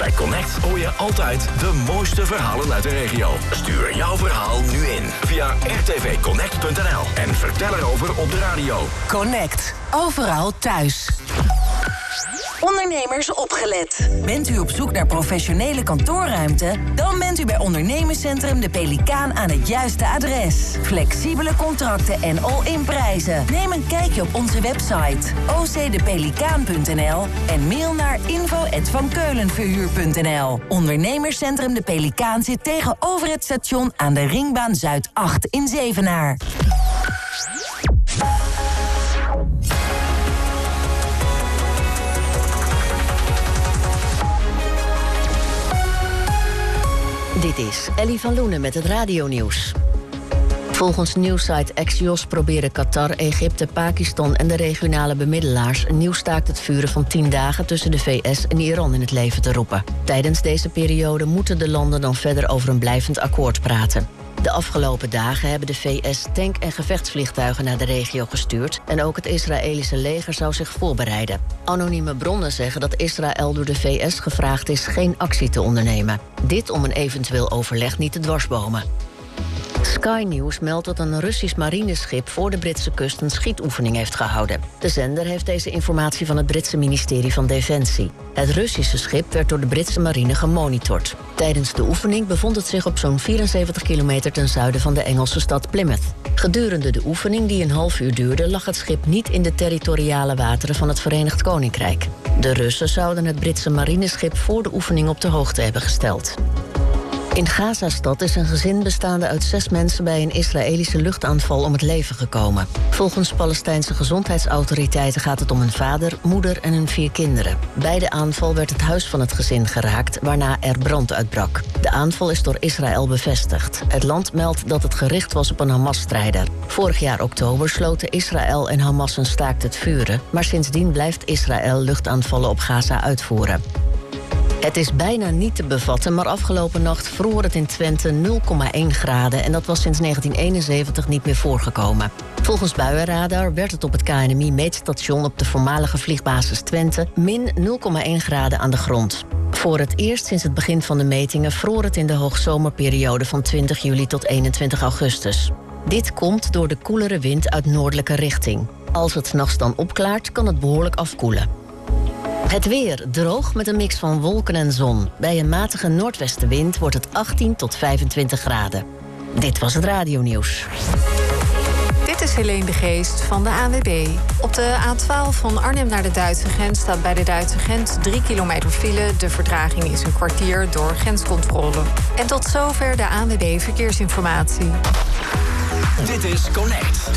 Bij Connect hoor je altijd de mooiste verhalen uit de regio. Stuur jouw verhaal nu in via rtvconnect.nl en vertel erover op de radio. Connect. Overal thuis. Ondernemers opgelet. Bent u op zoek naar professionele kantoorruimte? Dan bent u bij Ondernemerscentrum De Pelikaan aan het juiste adres. Flexibele contracten en all-in prijzen. Neem een kijkje op onze website ocdepelikaan.nl en mail naar info@vankeulenverhuur.nl. Ondernemerscentrum De Pelikaan zit tegenover het station aan de Ringbaan Zuid 8 in Zevenaar. Dit is Ellie van Loenen met het radionieuws. Volgens nieuwssite Axios proberen Qatar, Egypte, Pakistan en de regionale bemiddelaars een nieuw staakt het vuren van 10 dagen tussen de VS en Iran in het leven te roepen. Tijdens deze periode moeten de landen dan verder over een blijvend akkoord praten. De afgelopen dagen hebben de VS tank- en gevechtsvliegtuigen naar de regio gestuurd en ook het Israëlische leger zou zich voorbereiden. Anonieme bronnen zeggen dat Israël door de VS gevraagd is geen actie te ondernemen. Dit om een eventueel overleg niet te dwarsbomen. Sky News meldt dat een Russisch marineschip voor de Britse kust een schietoefening heeft gehouden. De zender heeft deze informatie van het Britse ministerie van Defensie. Het Russische schip werd door de Britse marine gemonitord. Tijdens de oefening bevond het zich op zo'n 74 kilometer ten zuiden van de Engelse stad Plymouth. Gedurende de oefening, die een half uur duurde, lag het schip niet in de territoriale wateren van het Verenigd Koninkrijk. De Russen zouden het Britse marineschip voor de oefening op de hoogte hebben gesteld. In Gazastad is een gezin bestaande uit 6 mensen bij een Israëlische luchtaanval om het leven gekomen. Volgens Palestijnse gezondheidsautoriteiten gaat het om een vader, moeder en hun 4 kinderen. Bij de aanval werd het huis van het gezin geraakt, waarna er brand uitbrak. De aanval is door Israël bevestigd. Het land meldt dat het gericht was op een Hamas-strijder. Vorig jaar oktober sloten Israël en Hamas een staakt het vuren, maar sindsdien blijft Israël luchtaanvallen op Gaza uitvoeren. Het is bijna niet te bevatten, maar afgelopen nacht vroor het in Twente 0,1 graden... en dat was sinds 1971 niet meer voorgekomen. Volgens Buienradar werd het op het KNMI-meetstation op de voormalige vliegbasis Twente... min 0,1 graden aan de grond. Voor het eerst sinds het begin van de metingen vroor het in de hoogzomerperiode van 20 juli tot 21 augustus. Dit komt door de koelere wind uit noordelijke richting. Als het 's nachts dan opklaart, kan het behoorlijk afkoelen. Het weer droog met een mix van wolken en zon. Bij een matige noordwestenwind wordt het 18 tot 25 graden. Dit was het radionieuws. Dit is Helene de Geest van de ANWB. Op de A12 van Arnhem naar de Duitse grens staat bij de Duitse grens 3 kilometer file. De vertraging is een kwartier door grenscontrole. En tot zover de ANWB Verkeersinformatie. Dit is Connect.